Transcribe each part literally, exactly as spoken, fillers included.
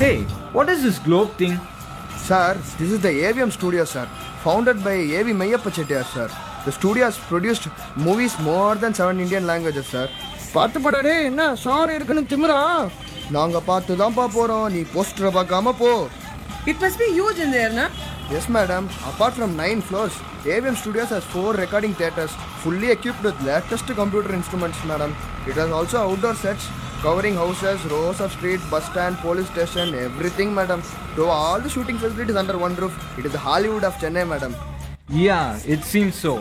Hey, what is this globe thing? Sir, this is the A V M studio, sir. Founded by A V Mayyappa Chettiar, sir. The studio has produced movies more than seven Indian languages, sir. பார்த்து படாடே என்ன sorry இருக்குன்னு திமிரா நாங்க பார்த்து தான்ப்பா போறோம், நீ போஸ்டரை பார்க்காம போ. It must be huge in there, na? Yes, madam. Apart from nine floors, A V M Studios has four recording theatres, fully equipped with latest computer instruments, madam. It has also outdoor sets covering houses, rows of street, bus stand, police station, everything, madam. So all the shooting facilities under one roof. It is the Hollywood of Chennai, madam. Yeah, it seems so.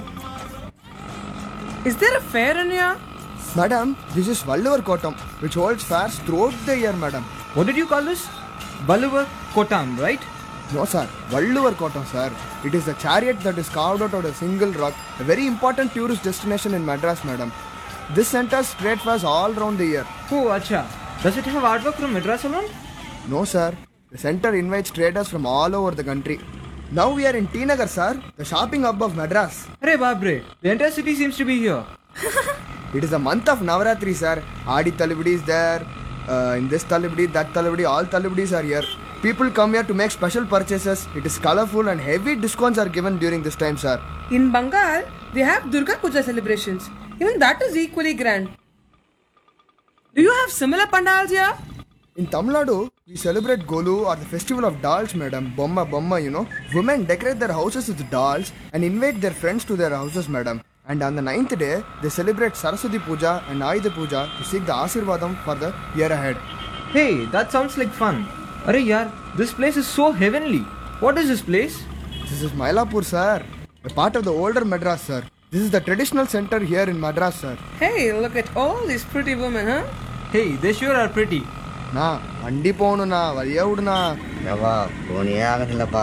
Is there a fair in here? Madam, this is Valluvar Kotam, which holds fairs throughout the year, madam. What did you call this? Valluvar Kotam, right? No, sir. Valluvar Kotam, sir. It is a chariot that is carved out of a single rock, a very important tourist destination in Madras, madam. This centers trade fairs all around the year. Oh, acha. Does it have artwork from Madras alone? No, sir. The center invites traders from all over the country. Now we are in T Nagar, sir, the shopping hub of Madras. Arey babre, the entire city seems to be here. It is a month of Navaratri, sir. Adi Talibidi is there. Uh, in this Talibidi, that Talibidi, all Talibidis are here. People come here to make special purchases. It is colorful and heavy discounts are given during this time, sir. In Bengal, they have Durga Puja celebrations. Even that is equally grand. Do you have similar pandals here? In Tamil Nadu, we celebrate Golu or the festival of dolls, madam. Bomma, bomma, you know. Women decorate their houses with dolls and invite their friends to their houses, madam. And on the ninth day, they celebrate Saraswati Puja and Ayudha Puja to seek the Ashirvadam for the year ahead. Hey, that sounds like fun. Arey yaar, this place is so heavenly. What is this place? This is Mylapore, sir. A part of the older Madras, sir. This is the traditional center here in Madras, sir. Hey, look at all these pretty women, huh? Hey, they sure are pretty. Na, andi ponu na, valiya udna. ಯವ್ವಾ ಫೋನಿಯೇ ಆಗದಿಲ್ಲಪ್ಪ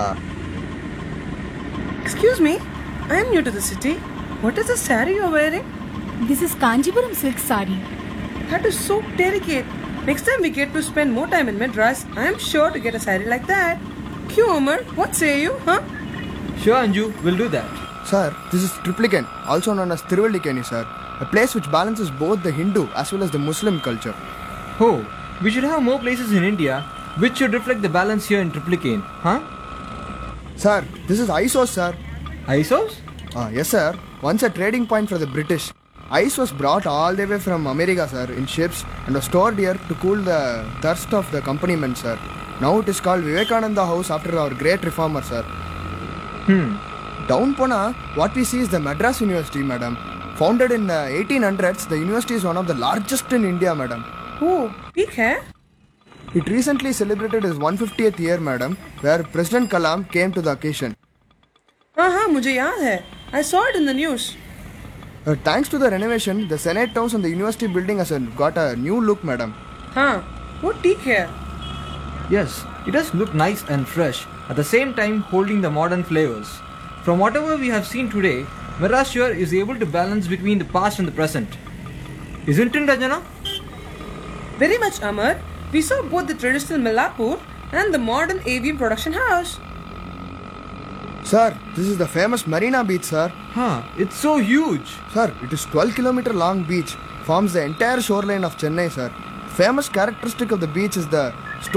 Excuse me, I am new to the city. What is the saree you are wearing? This is Kanjipuram silk sari. That is so delicate. Next time we get to spend more time in Madras, I am sure to get a saree like that. Q Umar, what say you, huh? Sure, Anju, we'll do that. Sir, this is Triplicane, also known as Thiruvallikeni, sir. A place which balances both the Hindu as well as the Muslim culture. Oh, we should have more places in India which should reflect the balance here in Triplicane, huh? Sir, this is Isos, sir. Isos? Ah, yes, sir. Once a trading point for the British. Ice was brought all the way from America, sir, in ships and was stored here to cool the thirst of the companymen, sir. Now it is called Vivekananda House after our great reformer, sir. Hmm. Down Pona, what we see is the Madras University, madam. Founded in the eighteen hundreds, the university is one of the largest in India, madam. Oh, peak hai? It recently celebrated its one hundred fiftieth year, madam, where President Kalam came to the occasion. हाँ हाँ मुझे याद है. I saw it in the news. Uh, thanks to the renovation, the Senate House and the university building has uh, got a new look, madam. हाँ, वो ठीक है. Yes, it does look nice and fresh, at the same time holding the modern flavors. From whatever we have seen today, Madras sure is able to balance between the past and the present. Isn't it, Rajana? Very much, Amar. We saw both the traditional Mylapore and the modern A V M production house. Sir, this is the famous Marina Beach, sir. Huh, it's so huge. Sir, it is twelve kilometer long beach, forms the entire shoreline of Chennai, sir. Famous characteristic of the beach is the